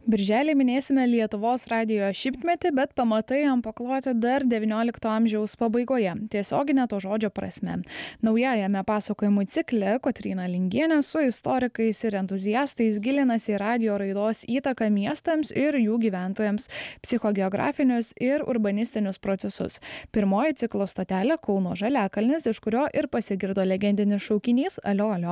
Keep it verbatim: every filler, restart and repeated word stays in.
Birželį minėsime Lietuvos radijo šimtmetį, bet pamatai jam pakloti dar devyniolikto amžiaus pabaigoje, tiesioginė to žodžio prasme. Naujajame pasakojimų cikle Kotryna Lingienė su istorikais ir entuziastais gilinasi į radijo raidos įtaką miestams ir jų gyventojams, psichogeografinius ir urbanistinius procesus. Pirmoji ciklo stotelė Kauno Žaliakalnis, iš kurio ir pasigirdo legendinis šaukinys Alio alio.